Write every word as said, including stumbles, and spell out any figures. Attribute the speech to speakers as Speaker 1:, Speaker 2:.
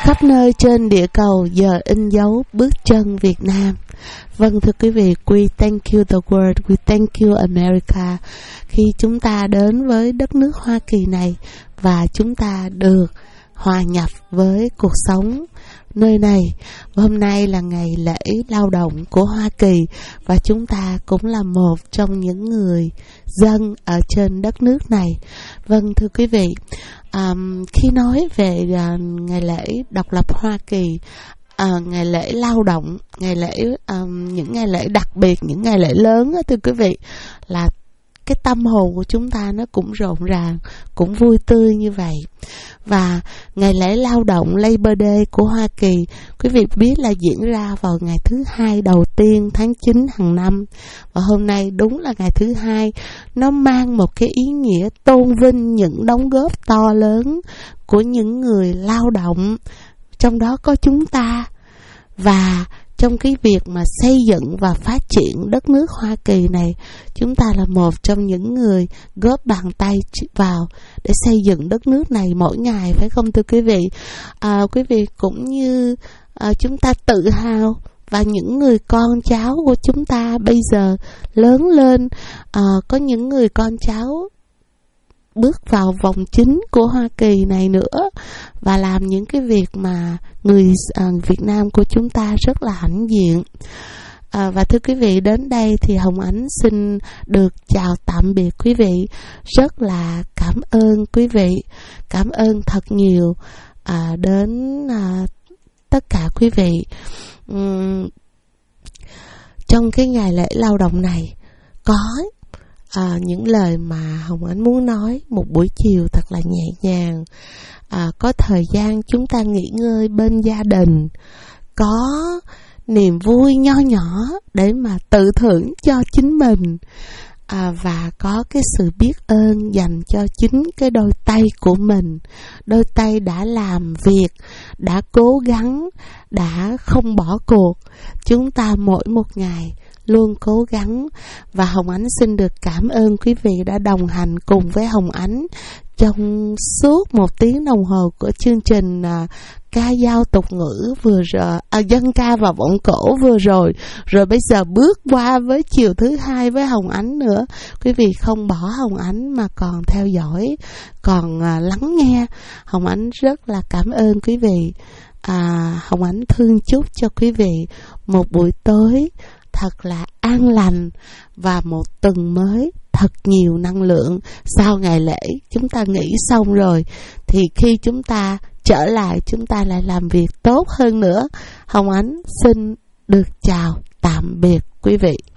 Speaker 1: khắp nơi trên địa cầu giờ in dấu bước chân Việt Nam. Vâng thưa quý vị, we thank you the world, we thank you America. Khi chúng ta đến với đất nước Hoa Kỳ này và chúng ta được hòa nhập với cuộc sống nơi này. Và hôm nay là ngày lễ lao động của Hoa Kỳ và chúng ta cũng là một trong những người dân ở trên đất nước này. Vâng thưa quý vị, um, khi nói về uh, ngày lễ độc lập Hoa Kỳ, uh, ngày lễ lao động, ngày lễ um, những ngày lễ đặc biệt, những ngày lễ lớn đó, thưa quý vị, là cái tâm hồn của chúng ta nó cũng rộn ràng, cũng vui tươi như vậy. Và ngày lễ lao động Labor Day của Hoa Kỳ, quý vị biết là diễn ra vào ngày thứ hai đầu tiên tháng chín hàng năm. Và hôm nay đúng là ngày thứ hai, nó mang một cái ý nghĩa tôn vinh những đóng góp to lớn của những người lao động, trong đó có chúng ta. Và trong cái việc mà xây dựng và phát triển đất nước Hoa Kỳ này, chúng ta là một trong những người góp bàn tay vào để xây dựng đất nước này mỗi ngày, phải không thưa quý vị? À, quý vị cũng như à, chúng ta tự hào và những người con cháu của chúng ta bây giờ lớn lên, à, có những người con cháu bước vào vòng chính của Hoa Kỳ này nữa và làm những cái việc mà người à, Việt Nam của chúng ta rất là hãnh diện. À, và thưa quý vị, đến đây thì Hồng Ánh xin được chào tạm biệt quý vị. Rất là cảm ơn quý vị, cảm ơn thật nhiều à, đến à, tất cả quý vị. Uhm, trong cái ngày lễ lao động này có À, những lời mà Hồng Ánh muốn nói một buổi chiều thật là nhẹ nhàng, à, có thời gian chúng ta nghỉ ngơi bên gia đình, có niềm vui nho nhỏ để mà tự thưởng cho chính mình, à, và có cái sự biết ơn dành cho chính cái đôi tay của mình, đôi tay đã làm việc, đã cố gắng, đã không bỏ cuộc. Chúng ta mỗi một ngày luôn cố gắng. Và Hồng Ánh xin được cảm ơn quý vị đã đồng hành cùng với Hồng Ánh trong suốt một tiếng đồng hồ của chương trình à, ca dao tục ngữ vừa rồi, à, dân ca và vọng cổ vừa rồi. Rồi bây giờ bước qua với chiều thứ hai với Hồng Ánh nữa. Quý vị không bỏ Hồng Ánh mà còn theo dõi, còn à, lắng nghe. Hồng Ánh rất là cảm ơn quý vị. à, Hồng Ánh thương chúc cho quý vị một buổi tối thật là an lành và một tuần mới thật nhiều năng lượng. Sau ngày lễ chúng ta nghỉ xong rồi thì khi chúng ta trở lại, chúng ta lại làm việc tốt hơn nữa. Hồng Ánh xin được chào tạm biệt quý vị.